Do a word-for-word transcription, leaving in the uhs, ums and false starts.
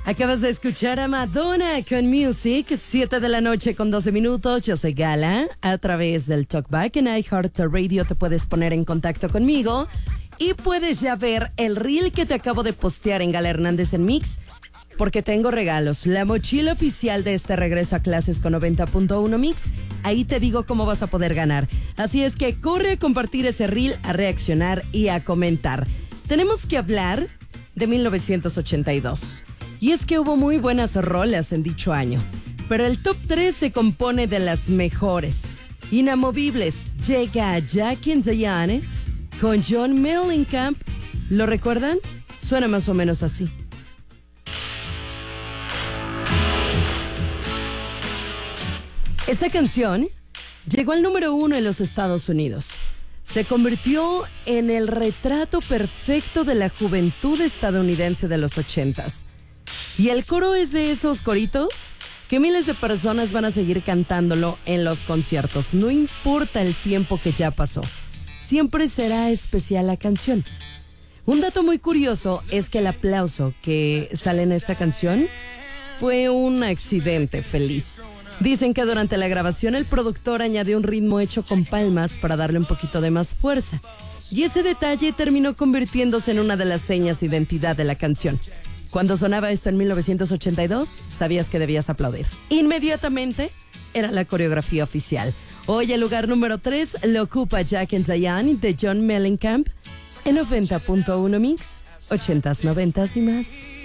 Acabas de escuchar a Madonna con Music, siete de la noche con doce minutos. Yo soy Gala. A través del Talkback en iHeartRadio te puedes poner en contacto conmigo y puedes ya ver el reel que te acabo de postear en Gala Hernández en Mix, porque tengo regalos. La mochila oficial de este regreso a clases con noventa punto uno Mix. Ahí te digo cómo vas a poder ganar. Así es que corre a compartir ese reel, a reaccionar y a comentar. Tenemos que hablar de mil novecientos ochenta y dos. Y es que hubo muy buenas rolas en dicho año, pero el top tres se compone de las mejores. Inamovibles llega Jack and Diane con John Mellencamp. ¿Lo recuerdan? Suena más o menos así. Esta canción llegó al número uno en los Estados Unidos. Se convirtió en el retrato perfecto de la juventud estadounidense de los ochentas. Y el coro es de esos coritos que miles de personas van a seguir cantándolo en los conciertos. No importa el tiempo que ya pasó, siempre será especial la canción. Un dato muy curioso es que el aplauso que sale en esta canción fue un accidente feliz. Dicen que durante la grabación el productor añadió un ritmo hecho con palmas para darle un poquito de más fuerza. Y ese detalle terminó convirtiéndose en una de las señas de identidad de la canción. Cuando sonaba esto en mil novecientos ochenta y dos, sabías que debías aplaudir. Inmediatamente era la coreografía oficial. Hoy el lugar número tres lo ocupa Jack and Diane de John Mellencamp en noventa punto uno Mix, ochentas, noventas y más.